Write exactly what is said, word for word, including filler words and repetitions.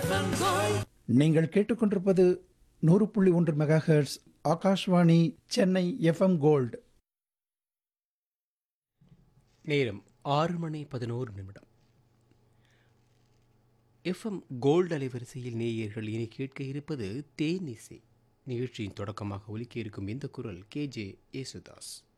நீங்கள் கேட்டுக்கொண்டிருப்பது நூறு புள்ளி ஒன்று mega hertz Akashvani Chennai FM gold. நேரம் ஆறு மணி பதினோரு நிமிடம். எஃப்எம் கோல்டு அலைவரிசையில் நேயர்கள் இனி கேட்க இருப்பது தேனிசை. நிகழ்ச்சியின் தொடக்கமாக ஒலிக்க இருக்கும் இந்த குரல் கே ஜே யேசுதாஸ்.